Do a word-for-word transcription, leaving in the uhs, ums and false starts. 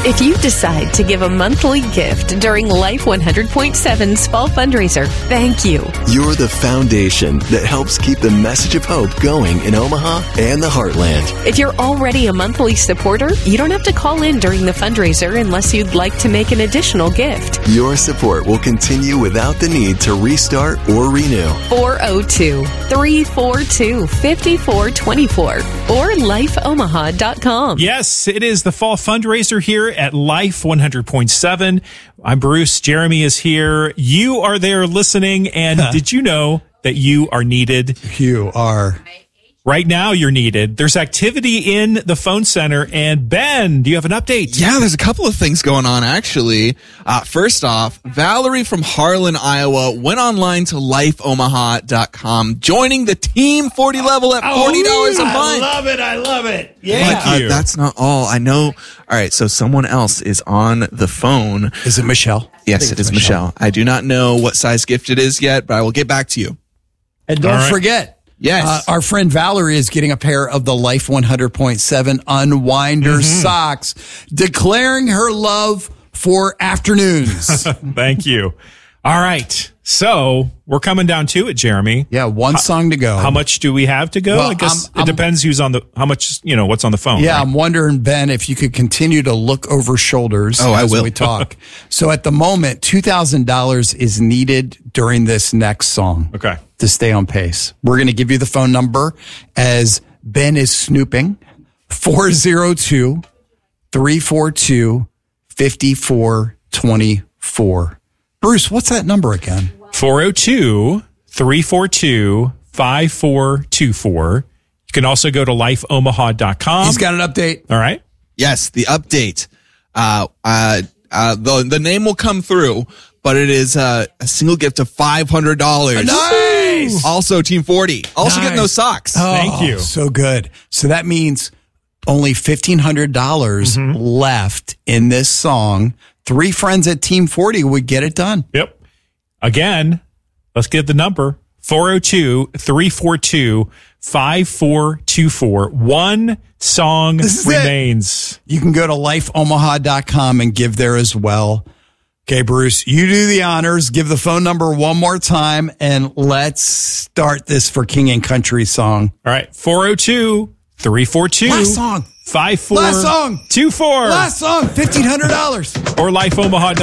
If you decide to give a monthly gift during Life one hundred point seven's Fall Fundraiser, thank you. You're the foundation that helps keep the message of hope going in Omaha and the Heartland. If you're already a monthly supporter, you don't have to call in during the fundraiser unless you'd like to make an additional gift. Your support will continue without the need to restart or renew. four oh two, three four two, five four two four or life omaha dot com. Yes, it is the Fall Fundraiser here at Life one hundred point seven. I'm Bruce. Jeremy is here. You are there listening. And did you know that you are needed? You are. Right now, you're needed. There's activity in the phone center. And Ben, do you have an update? Yeah, there's a couple of things going on, actually. Uh, first off, Valerie from Harlan, Iowa, went online to life omaha dot com, joining the Team forty level at forty dollars a month. I love it. I love it. Yeah. But, uh, that's not all. I know. All right, so someone else is on the phone. Is it Michelle? Yes, it is Michelle. Michelle. I do not know what size gift it is yet, but I will get back to you. And don't right. forget. Yes. Uh, our friend Valerie is getting a pair of the Life one hundred point seven Unwinder mm-hmm. socks, declaring her love for afternoons. Thank you. All right. So we're coming down to it, Jeremy. Yeah, one how, song to go. How much do we have to go? Well, I guess I'm, it I'm, depends who's on the, how much, you know, what's on the phone. Yeah, right? I'm wondering, Ben, if you could continue to look over shoulders oh, as I will. we talk. So at the moment, two thousand dollars is needed during this next song. Okay. To stay on pace. We're going to give you the phone number as Ben is snooping. four oh two, three four two, five four two four. Bruce, what's that number again? four oh two, three four two, five four two four. You can also go to life omaha dot com. He's got an update. All right. Yes, the update. Uh, uh, uh, the, the name will come through, but it is uh, a single gift of five hundred dollars. Nice. Also, Team forty. Also nice. getting those socks. Oh, thank you. So good. So that means only fifteen hundred dollars mm-hmm. left in this song. Three friends at Team forty would get it done. Yep. Again, let's get the number. four oh two, three four two, five four two four. One song remains. It. You can go to life omaha dot com and give there as well. Okay, Bruce, you do the honors. Give the phone number one more time, and let's start this for King and Country song. All right, four oh two, three four two. Last song. five four Last song. two four. Last song, fifteen hundred dollars. Or life omaha dot com.